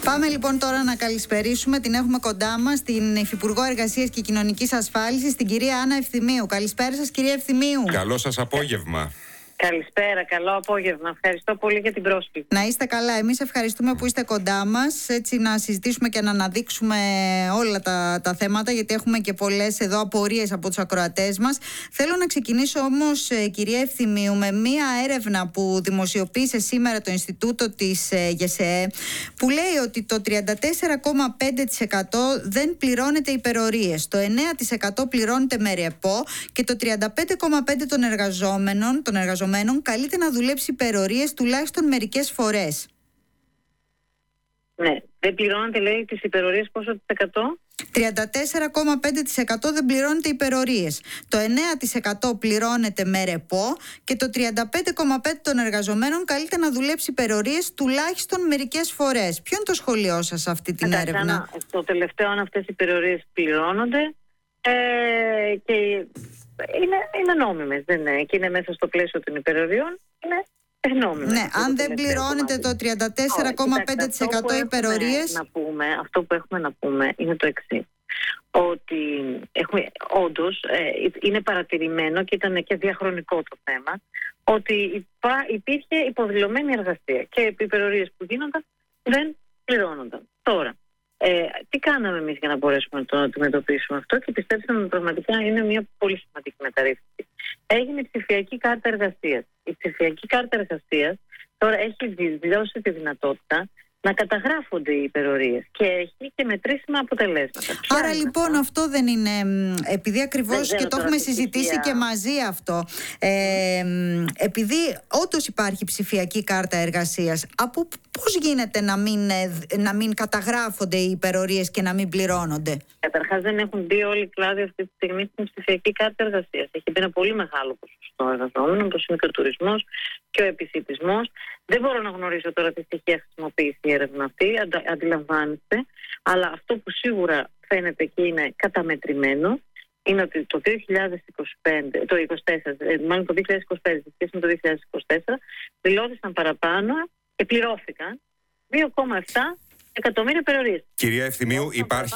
Πάμε λοιπόν τώρα να καλησπερίσουμε. Την έχουμε κοντά μας, την Υφυπουργό Εργασίας και Κοινωνικής Ασφάλισης, την κυρία Άννα Ευθυμίου. Καλησπέρα σας, κυρία Ευθυμίου. Καλό σας απόγευμα. Καλησπέρα, καλό απόγευμα. Ευχαριστώ πολύ για την πρόσκληση. Να είστε καλά. Εμείς ευχαριστούμε που είστε κοντά μας, έτσι να συζητήσουμε και να αναδείξουμε όλα τα θέματα, γιατί έχουμε και πολλές εδώ απορίες από τους ακροατές μας. Θέλω να ξεκινήσω όμως, κυρία Ευθυμίου, με μία έρευνα που δημοσιοποίησε σήμερα το Ινστιτούτο της ΓΕΣΕΕ, που λέει ότι το 34,5% δεν πληρώνεται υπερορίες, το 9% πληρώνεται με ρεπό και το 35,5% των εργαζομένων καλείται να δουλέψει υπερορίες τουλάχιστον μερικές φορές. Ναι, δεν πληρώνεται, λέει, τις υπερορίες πόσο της εκατό? 34,5% δεν πληρώνεται υπερορίες. Το 9% πληρώνεται με ρεπό και το 35,5% των εργαζομένων καλείται να δουλέψει υπερορίες τουλάχιστον μερικές φορές. Ποιο είναι το σχολείο σας σε αυτή την έρευνα? Το τελευταίο, αν αυτές οι υπερορίες πληρώνονται και είναι νόμιμες, δεν είναι, και είναι μέσα στο πλαίσιο των υπεροριών, είναι νόμιμες. Ναι, αν δεν πληρώνεται το 34,5% υπερορίες... Αυτό που έχουμε να πούμε είναι το εξής. Ότι όντως είναι παρατηρημένο και ήταν και διαχρονικό το θέμα, ότι υπήρχε υποδηλωμένη εργασία και οι υπερορίες που γίνονταν δεν πληρώνονταν. Τώρα, τι κάναμε εμείς για να μπορέσουμε να το αντιμετωπίσουμε αυτό, και πιστέψαμε πραγματικά είναι μια πολύ σημαντική μεταρρύθμιση. Έγινε η ψηφιακή κάρτα εργασίας. Η ψηφιακή κάρτα εργασίας τώρα έχει δώσει τη δυνατότητα να καταγράφονται οι υπερορίες και έχει και μετρήσιμα αποτελέσματα. Άρα λοιπόν αυτό δεν είναι, επειδή ακριβώς και το έχουμε συζητήσει και μαζί αυτό, επειδή όντως υπάρχει ψηφιακή κάρτα εργασίας, πώς γίνεται να μην καταγράφονται οι υπερορίες και να μην πληρώνονται? Καταρχάς δεν έχουν μπει όλοι οι κλάδοι αυτή τη στιγμή στην ψηφιακή κάρτα εργασίας. Έχει μπει ένα πολύ μεγάλο ποσοστό εργαζόμενων, όπως είναι και ο τουρισμός και ο επισιτισμός. Δεν μπορώ να γνωρίσω τώρα τι στοιχεία χρησιμοποιήσει η έρευνα αυτή, αντιλαμβάνεστε, αλλά αυτό που σίγουρα φαίνεται και είναι καταμετρημένο είναι ότι το 2025, μάλλον το 2025 σε σχέση με το 2024, δηλώθηκαν παραπάνω και πληρώθηκαν 2,7 εκατομμύρια υπερορίες. Κυρία Ευθυμίου,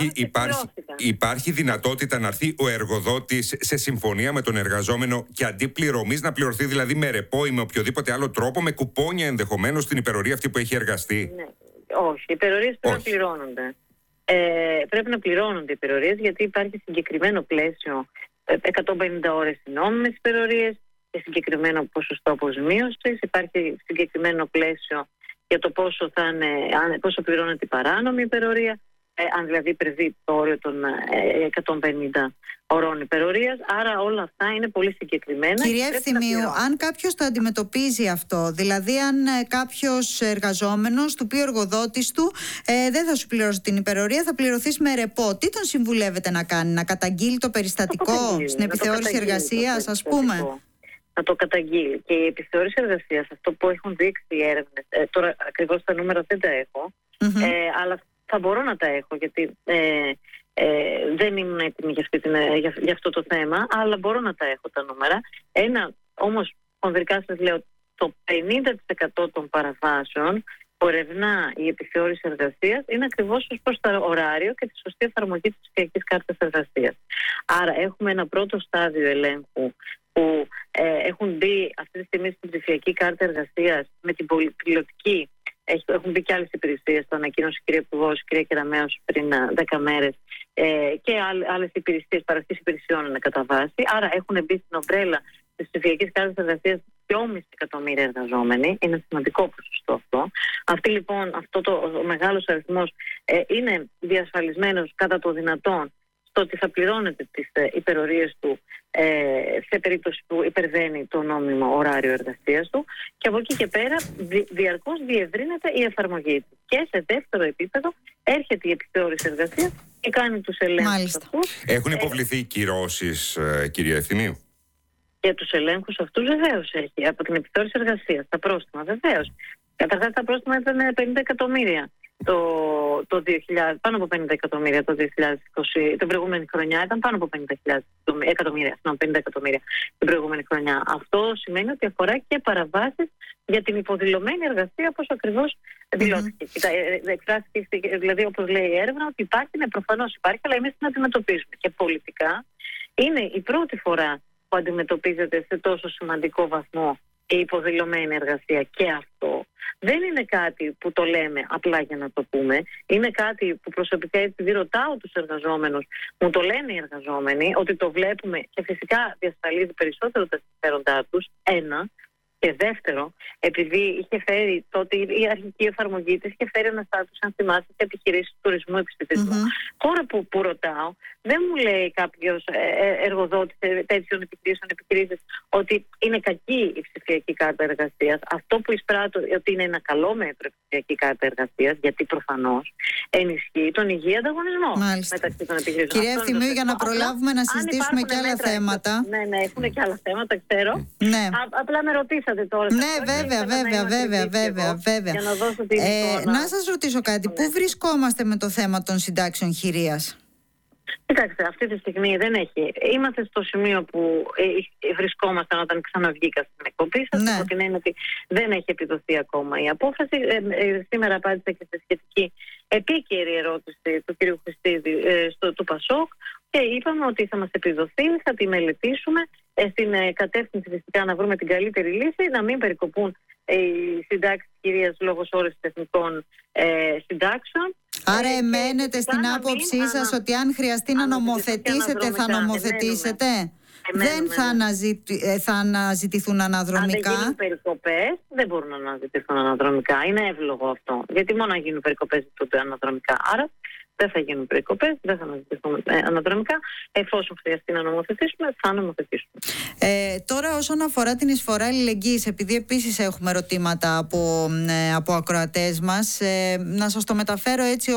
υπάρχει δυνατότητα να έρθει ο εργοδότης σε συμφωνία με τον εργαζόμενο και αντί πληρωμής να πληρωθεί δηλαδή με ρεπό ή με οποιοδήποτε άλλο τρόπο, με κουπόνια ενδεχομένως στην υπερορία αυτή που έχει εργαστεί? Ναι. Όχι, οι υπερορίες πρέπει να πληρώνονται. Πρέπει να πληρώνονται οι υπερορίες, γιατί υπάρχει συγκεκριμένο πλαίσιο, 150 ώρες νόμιμες υπερορίες και συγκεκριμένο ποσοστό αποζημίωσης. Υπάρχει συγκεκριμένο πλαίσιο για το πόσο πληρώνεται η παράνομη υπερορία, αν δηλαδή υπερβεί το όριο των 150 ωρών υπερορίας. Άρα όλα αυτά είναι πολύ συγκεκριμένα. Κυρία Ευθυμίου, αν κάποιος το αντιμετωπίζει αυτό, δηλαδή αν κάποιος εργαζόμενος του πει ο εργοδότης του δεν θα σου πληρώσει την υπερορία, θα πληρωθείς με ρεπό, τι τον συμβουλεύετε να κάνει? Να καταγγείλει το περιστατικό στην επιθεώρηση εργασίας, ας πούμε? Να το καταγγείλει. Και η επιθεώρηση εργασίας, αυτό που έχουν δείξει οι έρευνες, τώρα ακριβώς τα νούμερα δεν τα έχω, αλλά θα μπορώ να τα έχω, γιατί δεν ήμουν έτοιμη για αυτό το θέμα, αλλά μπορώ να τα έχω τα νούμερα. Όμως, χονδρικά σας λέω, το 50% των παραβάσεων που ερευνά η επιθεώρηση εργασίας είναι ακριβώς ως προς το ωράριο και τη σωστή εφαρμογή της ψηφιακής κάρτας εργασίας. Άρα έχουμε ένα πρώτο στάδιο ελέγχου που έχουν μπει αυτή τη στιγμή στην ψηφιακή κάρτα εργασίας με την πολυπιλωτική. Έχουν μπει και άλλες υπηρεσίες, το ανακοίνωσε η κυρία Υπουργός, η κυρία Κεραμέως πριν 10 μέρες, και άλλες υπηρεσίες, παροχής υπηρεσιών είναι κατά βάση. Άρα έχουν μπει στην ομπρέλα της ψηφιακής κάρτας εργασίας 2,5 εκατομμύρια εργαζόμενοι. Είναι σημαντικό ποσοστό αυτό. Αυτό ο μεγάλος αριθμός είναι διασφαλισμένος κατά το δυνατόν στο ότι θα πληρώνεται τις υπερορίες του σε περίπτωση που υπερβαίνει το νόμιμο ωράριο εργασίας του, και από εκεί και πέρα διαρκώς διευρύνεται η εφαρμογή του. Και σε δεύτερο επίπεδο έρχεται η επιθεώρηση εργασίας και κάνει τους ελέγχους αυτούς. Έχουν υποβληθεί κυρώσεις, κυρία Ευθυμίου? Για τους ελέγχους αυτούς βεβαίως έχει. Από την επιθεώρηση εργασίας, τα πρόστιμα βεβαίως. Καταρχάς τα πρόστιμα ήταν 50 εκατομμύρια. το 2000, πάνω από 50 εκατομμύρια το 2020, την προηγούμενη χρονιά ήταν πάνω από 50 εκατομμύρια την προηγούμενη χρονιά. Αυτό σημαίνει ότι αφορά και παραβάσεις για την υποδηλωμένη εργασία, όπως ακριβώς δηλώθηκε. Εκφράστηκε, δηλαδή, όπως λέει η έρευνα, ότι υπάρχει, ναι, προφανώς υπάρχει, αλλά εμείς την αντιμετωπίζουμε. Και πολιτικά είναι η πρώτη φορά που αντιμετωπίζεται σε τόσο σημαντικό βαθμό η υποδηλωμένη εργασία, και αυτό δεν είναι κάτι που το λέμε απλά για να το πούμε. Είναι κάτι που προσωπικά, επειδή ρωτάω τους εργαζόμενους, μου το λένε οι εργαζόμενοι, ότι το βλέπουμε και φυσικά διασφαλίζει περισσότερο τα συμφέροντά τους. Ένα. Και δεύτερο, επειδή είχε φέρει τότε η αρχική εφαρμογή της, είχε φέρει ένα στάτους, αν θυμάστε, σε επιχειρήσεις τουρισμού, επιστημισμού. Τώρα που ρωτάω, δεν μου λέει κάποιος εργοδότης τέτοιων επιχειρήσεων ότι είναι κακή η ψηφιακή κάρτα εργασίας. Αυτό που εισπράττω ότι είναι ένα καλό μέτρο η ψηφιακή κάρτα εργασίας, γιατί προφανώς ενισχύει τον υγιή ανταγωνισμό μεταξύ των επιχειρήσεων. Κυρία Ευθυμίου, για να προλάβουμε να συζητήσουμε και άλλα θέματα. Ναι, έχουν και άλλα θέματα, ξέρω. Ναι. Απλά με ρωτήσατε τώρα. Ναι, βέβαια. Να σας ρωτήσω κάτι. Πού βρισκόμαστε με το θέμα των συντάξεων χειρίας? Κοιτάξτε, αυτή τη στιγμή δεν έχει. Είμαστε στο σημείο που βρισκόμασταν όταν ξαναβγήκα στην εκπομπή σας. Ναι. Από την έννοια ότι δεν έχει επιδοθεί ακόμα η απόφαση. Σήμερα απάντησα και στη σχετική επίκαιρη ερώτηση του κ. Χριστίδη του Πασόκ και είπαμε ότι θα μας επιδοθεί, θα τη μελετήσουμε στην κατεύθυνση φυσικά να βρούμε την καλύτερη λύση, να μην περικοπούν οι συντάξεις κυρίας λόγω όρεσης εθνικών συντάξεων. Άρα εμένετε στην άποψή σας ότι αν χρειαστεί να νομοθετήσετε θα νομοθετήσετε? Δεν θα αναζητηθούν αναδρομικά? Αν δεν γίνουν περικοπές, δεν μπορούν να αναζητηθούν αναδρομικά. Είναι εύλογο αυτό. Γιατί μόνο αν γίνουν περικοπές ζητούνται αναδρομικά. Άρα δεν θα γίνουν περικοπές, δεν θα αναζητηθούν αναδρομικά. Εφόσον χρειαστεί να νομοθετήσουμε, θα νομοθετήσουμε. Τώρα, όσον αφορά την εισφορά αλληλεγγύης, επειδή επίσης έχουμε ερωτήματα από ακροατές μας, να σας το μεταφέρω έτσι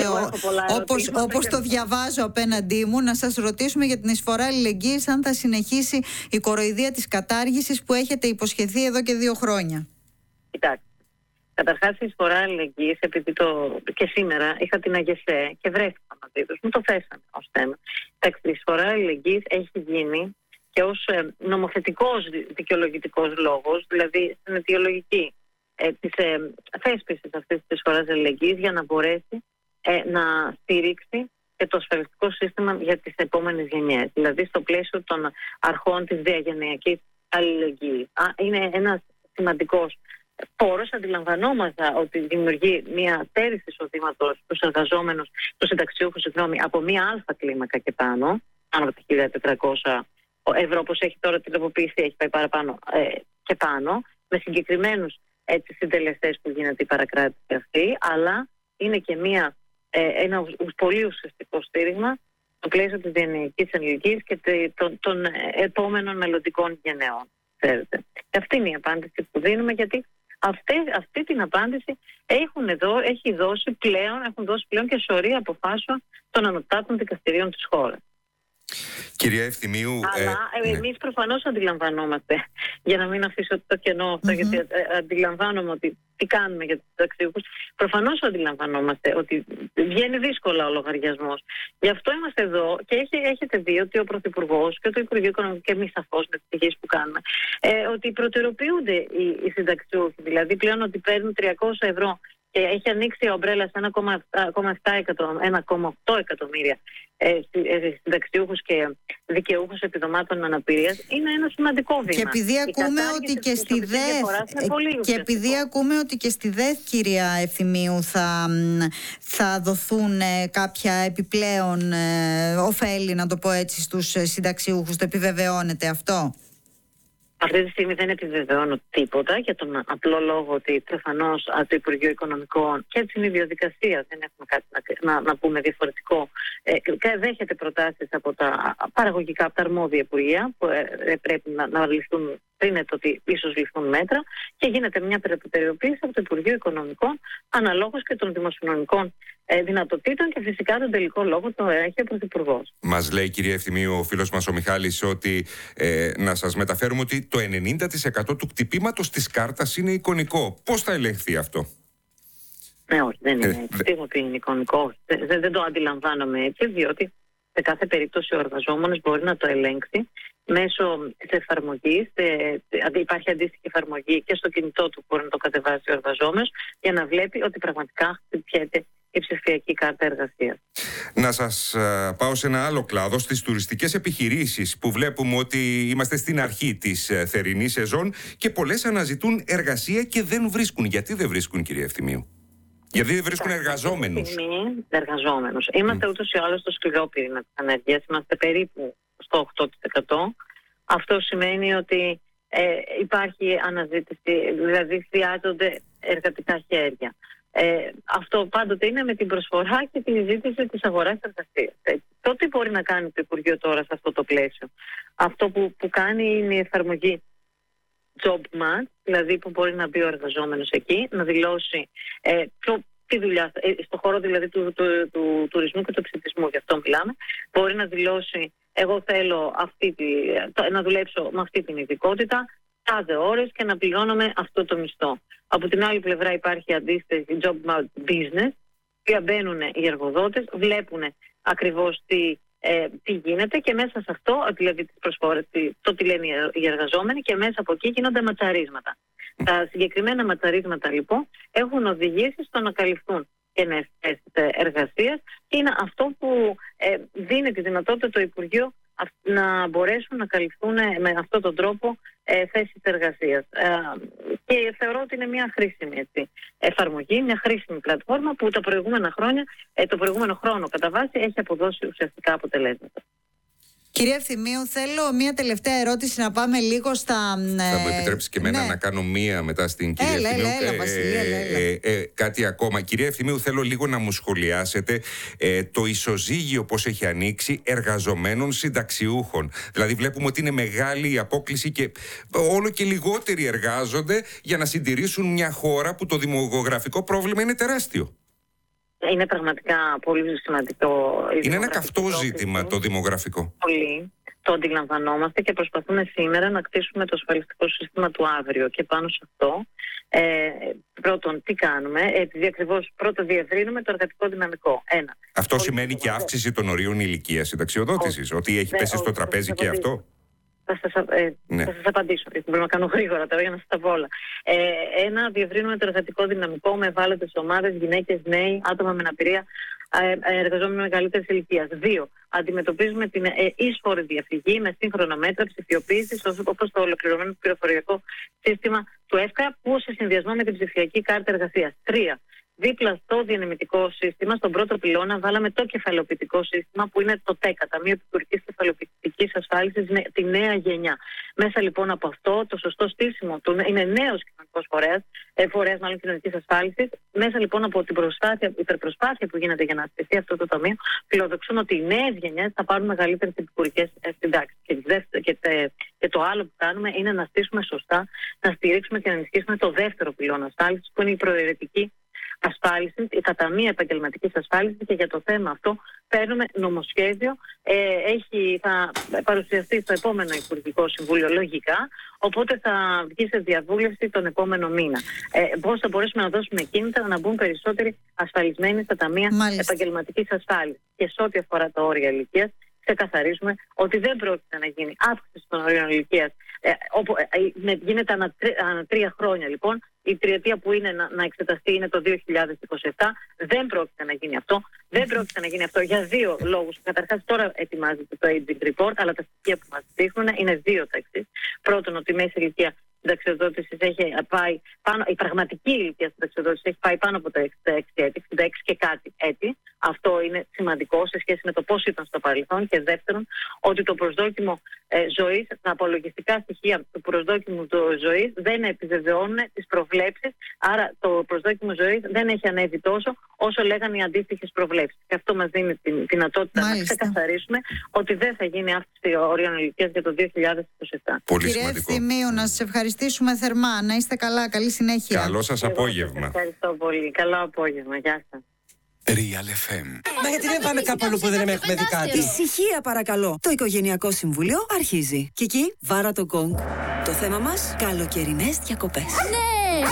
όπως το διαβάζω απέναντί μου, να σας ρωτήσουμε για την εισφορά αλληλεγγύης, αν θα συνεχίσει η κοροϊδία της κατάργησης που έχετε υποσχεθεί εδώ και 2 χρόνια. Κοιτάξτε. Καταρχάς, η εισφορά αλληλεγγύης, επειδή και σήμερα είχα την ΑΓΕΣΕ και βρέθηκα μαζί τους, μου το θέσανε ως θέμα. Η εισφορά αλληλεγγύης έχει γίνει και ως νομοθετικός δικαιολογητικός λόγος, δηλαδή στην αιτιολογική της θέσπισης αυτής της εισφοράς αλληλεγγύης, για να μπορέσει να στηρίξει και το ασφαλιστικό σύστημα για τις επόμενες γενιές. Δηλαδή στο πλαίσιο των αρχών της διαγενειακής αλληλεγγύης. Είναι ένας σημαντικός πόρος. Αντιλαμβανόμαστε ότι δημιουργεί μια στέρηση εισοδήματος στους εργαζόμενους, στους συνταξιούχους, από μια αλφα κλίμακα και πάνω από τα 1.400 ευρώ, όπως έχει τώρα την τροποποίηση, έχει πάει παραπάνω και πάνω, με συγκεκριμένους συντελεστές που γίνεται η παρακράτηση αυτή, αλλά είναι και ένα πολύ ουσιαστικό στήριγμα στο πλαίσιο της διανοητικής αλληλεγγύης και των επόμενων μελλοντικών γενναιών. Και αυτή είναι η απάντηση που δίνουμε, γιατί αυτή την απάντηση έχουν δώσει πλέον και σωρία αποφάσεων των ανωτάτων δικαστηρίων της χώρας. Κυρία Ευθυμίου, αλλά εμείς προφανώς αντιλαμβανόμαστε, για να μην αφήσω το κενό αυτό, γιατί αντιλαμβάνομαι ότι τι κάνουμε για τους συνταξιούχους, προφανώς αντιλαμβανόμαστε ότι βγαίνει δύσκολα ο λογαριασμός. Γι' αυτό είμαστε εδώ και έχετε δει ότι ο Πρωθυπουργός και το Υπουργείο Οικονομικών, και εμείς σαφώς με τις πηγές που κάνουμε, ότι προτεραιοποιούνται οι συνταξιούχοι, δηλαδή πλέον ότι παίρνουν 300 ευρώ και έχει ανοίξει η ομπρέλα σε 1,8 εκατομμύρια συνταξιούχους και δικαιούχους επιδομάτων αναπηρίας, είναι ένα σημαντικό βήμα. Και επειδή ακούμε ότι και στη ΔΕΘ, κυρία Ευθυμίου, θα δοθούν κάποια επιπλέον ωφέλη, να το πω έτσι, στους συνταξιούχους, το επιβεβαιώνεται αυτό? Αυτή τη στιγμή δεν επιβεβαιώνω τίποτα, για τον απλό λόγο ότι προφανώς το Υπουργείο Οικονομικών και την ίδια διαδικασία δεν έχουμε κάτι να πούμε διαφορετικό. Δέχεται προτάσεις από τα παραγωγικά, από τα αρμόδια υπουργεία που πρέπει να ληφθούν πριν ότι ίσως ληφθούν μέτρα, και γίνεται μια προτεραιοποίηση από το Υπουργείο Οικονομικών αναλόγως και των δημοσιονομικών δυνατοτήτων, και φυσικά τον τελικό λόγο το έχει ο Πρωθυπουργός. Μας λέει, κυρία Ευθυμίου, ο φίλος μας ο Μιχάλης, ότι να σας μεταφέρουμε ότι το 90% του κτυπήματος της κάρτας είναι εικονικό. Πώς θα ελεγχθεί αυτό? Ναι, όχι, δεν είναι έτσι. Ότι είναι εικονικό. Δεν το αντιλαμβάνομαι έτσι, διότι σε κάθε περίπτωση ο εργαζόμενος μπορεί να το ελέγξει μέσω της εφαρμογής. Υπάρχει αντίστοιχη εφαρμογή και στο κινητό του μπορεί να το κατεβάσει ο εργαζόμενος για να βλέπει ότι πραγματικά χτυπιέται η ψηφιακή κάρτα εργασίας. Να σας πάω σε ένα άλλο κλάδο, στις τουριστικές επιχειρήσεις, που βλέπουμε ότι είμαστε στην αρχή της θερινής σεζόν και πολλές αναζητούν εργασία και δεν βρίσκουν. Γιατί δεν βρίσκουν, κυρία Ευθυμίου? Γιατί δεν βρίσκουν εργαζόμενους. Εργαζόμενους. Είμαστε ούτως ή άλλως στο σκληρό πυρήνα της ανεργίας. Είμαστε περίπου στο 8%. Αυτό σημαίνει ότι υπάρχει αναζήτηση, δηλαδή χρειάζονται εργατικά χέρια. Αυτό πάντοτε είναι με την προσφορά και την ζήτηση της αγοράς εργασίας. Τότε μπορεί να κάνει το Υπουργείο τώρα σε αυτό το πλαίσιο. Αυτό που κάνει είναι η εφαρμογή job match, δηλαδή που μπορεί να μπει ο εργαζόμενος εκεί, να δηλώσει τη δουλειά, στον χώρο δηλαδή του τουρισμού και του εξυπηρετισμού, γι' αυτό μιλάμε, μπορεί να δηλώσει εγώ θέλω να δουλέψω με αυτή την ειδικότητα, τάδε ώρες και να πληρώνομαι αυτό το μισθό. Από την άλλη πλευρά υπάρχει αντίστοιχη job business, που μπαίνουν οι εργοδότες, βλέπουν ακριβώς τι γίνεται και μέσα σε αυτό, δηλαδή τις προσφορές, το τι λένε οι εργαζόμενοι, και μέσα από εκεί γίνονται ματσαρίσματα. Τα συγκεκριμένα ματσαρίσματα λοιπόν έχουν οδηγήσει στο να καλυφθούν και νέες θέσεις εργασίας και είναι αυτό που δίνει τη δυνατότητα το Υπουργείο να μπορέσουν να καλυφθούν με αυτόν τον τρόπο θέσεις εργασίας. Και θεωρώ ότι είναι μια χρήσιμη εφαρμογή, μια χρήσιμη πλατφόρμα που το προηγούμενο χρόνο κατά βάση έχει αποδώσει ουσιαστικά αποτελέσματα. Κυρία Ευθυμίου, θέλω μία τελευταία ερώτηση να πάμε λίγο στα... Θα μου επιτρέψει και εμένα να κάνω μία μετά στην κυρία Ευθυμίου. Κάτι ακόμα. Κυρία Ευθυμίου, θέλω λίγο να μου σχολιάσετε το ισοζύγιο πώς έχει ανοίξει εργαζομένων συνταξιούχων. Δηλαδή βλέπουμε ότι είναι μεγάλη η απόκλιση και όλο και λιγότεροι εργάζονται για να συντηρήσουν μια χώρα που το δημογραφικό πρόβλημα είναι τεράστιο. Είναι πραγματικά πολύ σημαντικό. Είναι ένα καυτό ζήτημα το δημογραφικό. Πολύ. Το αντιλαμβανόμαστε και προσπαθούμε σήμερα να κτίσουμε το ασφαλιστικό σύστημα του αύριο. Και πάνω σε αυτό, πρώτον, τι κάνουμε? Επειδή ακριβώς πρώτα διευρύνουμε το εργατικό δυναμικό. Αυτό σημαίνει και αύξηση των ορίων ηλικίας συνταξιοδότησης, ότι έχει πέσει στο τραπέζι και αυτό. Θα σας απαντήσω, γιατί πρέπει να κάνω γρήγορα τώρα για να σας τα πω όλα. Διευρύνουμε το εργατικό δυναμικό με ευάλωτες ομάδες, γυναίκες, νέοι, άτομα με αναπηρία, εργαζόμενοι μεγαλύτερης ηλικίας. 2. Αντιμετωπίζουμε την ίσφορη διαφυγή με σύγχρονα μέτρα ψηφιοποίησης, όπως το ολοκληρωμένο πληροφοριακό σύστημα του ΕΦΚΑ, που σε συνδυασμό με την ψηφιακή κάρτα εργασίας. 3. Δίπλα στο διανεμητικό σύστημα, στον πρώτο πυλώνα, βάλαμε το κεφαλαιοποιητικό σύστημα που είναι το ΤΕΚΑ, Ταμείο Επικουρικής Κεφαλαιοποιητικής Ασφάλισης, τη νέα γενιά. Μέσα λοιπόν από αυτό, το σωστό στήσιμο είναι νέος κοινωνικός φορέας μάλλον κοινωνικής ασφάλισης. Μέσα λοιπόν από την υπερπροσπάθεια που γίνεται για να ασπιστεί αυτό το ταμείο, φιλοδοξούμε ότι οι νέες γενιές θα πάρουν μεγαλύτερες επικουρικές συντάξεις. Και το άλλο που κάνουμε είναι να στήσουμε σωστά, να στηρίξουμε και να ενισχύσουμε το δεύτερο πυλώνα ασφάλισης, που είναι η προαιρετική ασφάλιση, η ταμεία επαγγελματικής ασφάλισης, και για το θέμα αυτό παίρνουμε νομοσχέδιο. Θα παρουσιαστεί στο επόμενο Υπουργικό Συμβούλιο λογικά, οπότε θα βγει σε διαβούλευση τον επόμενο μήνα. Πώς θα μπορέσουμε να δώσουμε κίνητρα να μπουν περισσότεροι ασφαλισμένοι στα ταμεία επαγγελματικής ασφάλισης. Και σε ό,τι αφορά τα όρια ηλικίας, ξεκαθαρίζουμε ότι δεν πρόκειται να γίνει αύξηση των ορίων ηλικίας. Γίνεται ανά 3 χρόνια λοιπόν. Η τριετία που είναι να εξεταστεί είναι το 2027. Δεν πρόκειται να γίνει αυτό. Δεν πρόκειται να γίνει αυτό για 2 λόγους. Καταρχάς, τώρα ετοιμάζεται το Aging Report, αλλά τα στοιχεία που μας δείχνουν είναι 2 τα εξής. Πρώτον, ότι η μέση ηλικία συνταξιοδότησης έχει πάει πάνω, η πραγματική ηλικία συνταξιοδότησης έχει πάει πάνω από τα 66 έτη, 66 και κάτι έτη. Αυτό είναι σημαντικό σε σχέση με το πώς ήταν στο παρελθόν. Και δεύτερον, ότι το προσδόκιμο ζωής, τα απολογιστικά στοιχεία του προσδόκιμου ζωής δεν επιβεβαιώνουν τις προβλέψεις. Άρα το προσδόκιμο ζωής δεν έχει ανέβει τόσο όσο λέγανε οι αντίστοιχες προβλέψεις. Και αυτό μας δίνει τη δυνατότητα να ξεκαθαρίσουμε ότι δεν θα γίνει αύξηση ορίων ηλικίας για το 2027. Πολύ σημαντικό. Κυρία Ευθυμίου, να σας ευχαριστήσουμε θερμά. Να είστε καλά. Καλή συνέχεια. Καλό σας απόγευμα. Ευχαριστώ πολύ. Καλό απόγευμα. Γεια σας. Real FM. Μα γιατί δεν πάμε κάπου αλλού που δεν έχουμε δει κάτι? Ησυχία παρακαλώ. Το Οικογενειακό Συμβούλιο αρχίζει. Κική, βάρα το γκονγκ. Το θέμα μας, καλοκαιρινές διακοπές. Ναι, πάμε!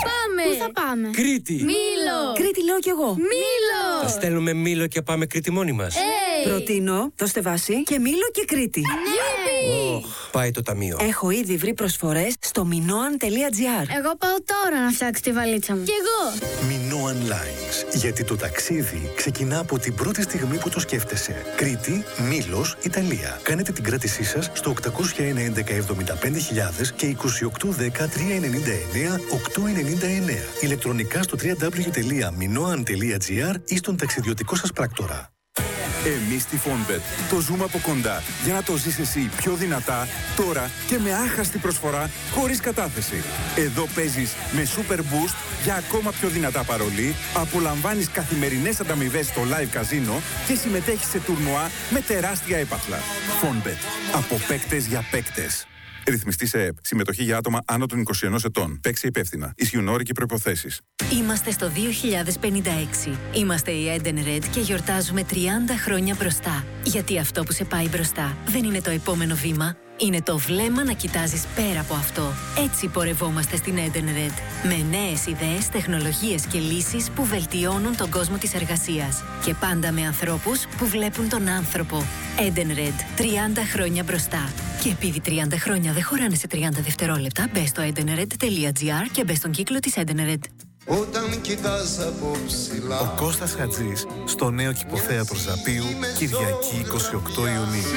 Πού θα πάμε? Κρήτη. Μήλο. Κρήτη λέω κι εγώ. Μήλο. Θα στέλνουμε Μήλο και πάμε Κρήτη μόνοι μας. Προτείνω, δώστε βάση και Μήλο και Κρήτη. Πάει το ταμείο. Έχω ήδη βρει προσφορές στο minoan.gr. Εγώ πάω τώρα να φτιάξω τη βαλίτσα μου. Κι εγώ. Minoan Lines. Γιατί το ταξίδι ξεκινά από την πρώτη στιγμή που το σκέφτεσαι. Κρήτη, Μήλος, Ιταλία. Κάνετε την κράτησή σας στο 801 11 75.000 και 2810 399 899. Ηλεκτρονικά στο www.minoan.gr ή στον ταξιδιωτικό σας πράκτορα. Εμείς στη Fonbet το ζούμε από κοντά για να το ζεις εσύ πιο δυνατά, τώρα και με άχαστη προσφορά χωρίς κατάθεση. Εδώ παίζεις με Super Boost για ακόμα πιο δυνατά παρολί, απολαμβάνεις καθημερινές ανταμοιβές στο live καζίνο και συμμετέχεις σε τουρνουά με τεράστια έπαθλα. Fonbet. Από παίκτες για παίκτες. Ρυθμιστή σε ΕΕΠ. Συμμετοχή για άτομα άνω των 21 ετών. Παίξει υπεύθυνα. Ισχύουν όροι και προϋποθέσεις. Είμαστε στο 2056. Είμαστε η Eden Red και γιορτάζουμε 30 χρόνια μπροστά. Γιατί αυτό που σε πάει μπροστά δεν είναι το επόμενο βήμα. Είναι το βλέμμα να κοιτάζεις πέρα από αυτό. Έτσι πορευόμαστε στην Eden Red. Με νέες ιδέες, τεχνολογίες και λύσεις που βελτιώνουν τον κόσμο της εργασίας. Και πάντα με ανθρώπους που βλέπουν τον άνθρωπο. Eden Red. 30 χρόνια μπροστά. Και επειδή 30 χρόνια δεν χωράνε σε 30 δευτερόλεπτα, μπες στο edenred.gr και μπες στον κύκλο της Eden Red. Όταν κοιτάς από ψηλά. Ο Κώστας Χατζής στο νέο κηποθέατρο Ζαπίου, Κυριακή 28 Ιουνίου.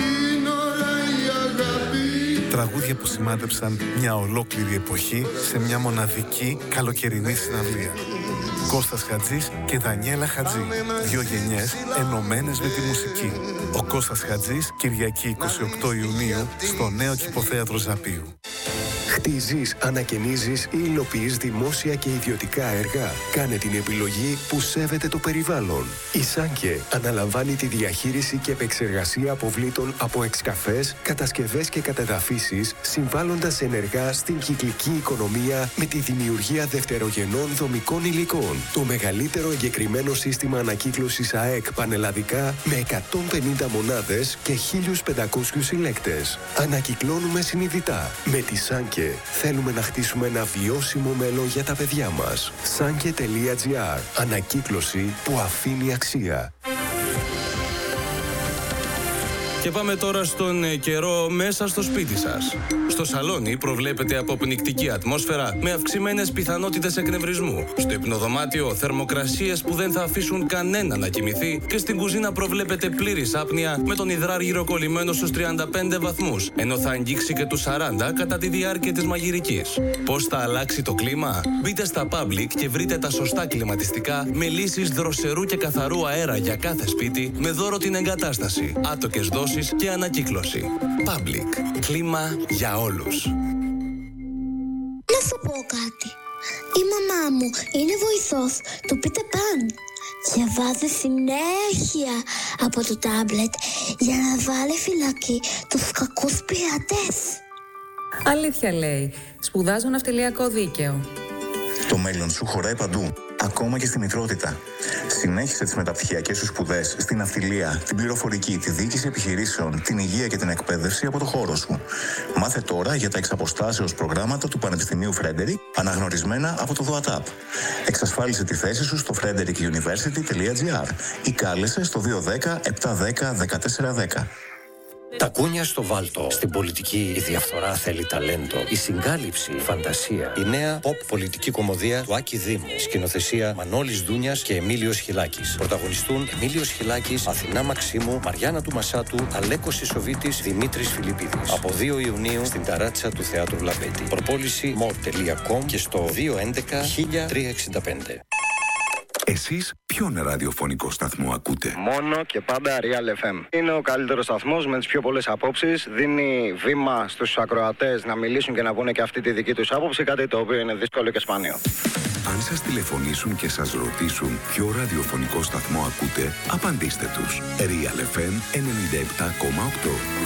Τραγούδια που σημάδεψαν μια ολόκληρη εποχή σε μια μοναδική καλοκαιρινή συναυλία. Κώστας Χατζής και Δανιέλα Χατζή. 2 γενιές ενωμένες με τη μουσική. Ο Κώστας Χατζής, Κυριακή 28 Ιουνίου, στο νέο κηποθέατρο Ζαπίου. Χτίζεις, ανακαινίζεις ή υλοποιείς δημόσια και ιδιωτικά έργα. Κάνε την επιλογή που σέβεται το περιβάλλον. Η Σάνκε αναλαμβάνει τη διαχείριση και επεξεργασία αποβλήτων από εξκαφές, κατασκευές και κατεδαφίσεις, συμβάλλοντας ενεργά στην κυκλική οικονομία με τη δημιουργία δευτερογενών δομικών υλικών. Το μεγαλύτερο εγκεκριμένο σύστημα ανακύκλωσης ΑΕΚ πανελλαδικά με 150 μονάδες και 1.500 συλλέκτες. Ανακυκλώνουμε συνειδητά. Με τη Σάνκε θέλουμε να χτίσουμε ένα βιώσιμο μέλλον για τα παιδιά μας. Sanke.gr. Ανακύκλωση που αφήνει αξία. Και πάμε τώρα στον καιρό μέσα στο σπίτι σας. Στο σαλόνι προβλέπεται αποπνικτική ατμόσφαιρα με αυξημένες πιθανότητες εκνευρισμού. Στο υπνοδωμάτιο θερμοκρασίες που δεν θα αφήσουν κανένα να κοιμηθεί και στην κουζίνα προβλέπεται πλήρης άπνοια με τον υδράργυρο κολλημένο στους 35 βαθμούς, ενώ θα αγγίξει και τους 40 κατά τη διάρκεια της μαγειρικής. Πώς θα αλλάξει το κλίμα? Μπείτε στα Public και βρείτε τα σωστά κλιματιστικά με λύσεις δροσερού και καθαρού αέρα για κάθε σπίτι με δώρο την εγκατάσταση, άτοκες δόσεις και ανακύκλωση. Public. Κλίμα για όλους. Να σου πω κάτι. Η μαμά μου είναι βοηθός του Peter Pan. Διαβάζει συνέχεια από το τάμπλετ για να βάλει φυλακή τους κακούς πειρατές. Αλήθεια λέει. Σπουδάζω ναυτιλιακό δίκαιο. Το μέλλον σου χωράει παντού, ακόμα και στη μητρότητα. Συνέχισε τις μεταπτυχιακές σου σπουδές στην ναυτιλία, την πληροφορική, τη διοίκηση επιχειρήσεων, την υγεία και την εκπαίδευση από το χώρο σου. Μάθε τώρα για τα εξαποστάσεως προγράμματα του Πανεπιστημίου Frederick, αναγνωρισμένα από το ΔΟΑΤΑΠ. Εξασφάλισε τη θέση σου στο frederickuniversity.gr ή κάλεσε στο 210 710 1410. Τα κούνια στο βάλτο. Στην πολιτική η διαφθορά θέλει ταλέντο. Η συγκάλυψη, η φαντασία. Η νέα pop πολιτική κομμωδία του Άκη Δήμου. Σκηνοθεσία Μανώλης Δούνιας και Εμίλιος Χιλάκης. Πρωταγωνιστούν Εμίλιος Χιλάκης, Αθηνά Μαξίμου, Μαριάννα του Μασάτου, Αλέκος Ισοβίτης, Δημήτρης Φιλιππίδης. Από 2 Ιουνίου στην ταράτσα του Θεάτρου Λαμπέτη. Προπόληση mod.com και στο 211 1365. Εσείς ποιον ραδιοφωνικό σταθμό ακούτε? Μόνο και πάντα Real FM. Είναι ο καλύτερος σταθμός με τις πιο πολλές απόψεις. Δίνει βήμα στους ακροατές να μιλήσουν και να πούνε και αυτή τη δική τους άποψη, κάτι το οποίο είναι δύσκολο και σπάνιο. Αν σας τηλεφωνήσουν και σας ρωτήσουν ποιο ραδιοφωνικό σταθμό ακούτε, απαντήστε τους. Real FM 97,8.